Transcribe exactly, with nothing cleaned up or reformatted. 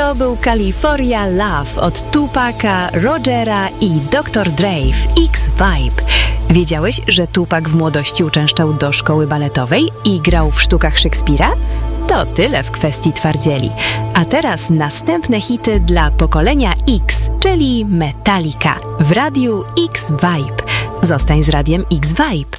To był California Love od Tupaca, Rogera i doktor Dre w X-Vibe. Wiedziałeś, że Tupac w młodości uczęszczał do szkoły baletowej i grał w sztukach Szekspira? To tyle w kwestii twardzieli. A teraz następne hity dla pokolenia X, czyli Metallica w radiu X-Vibe. Zostań z radiem X-Vibe.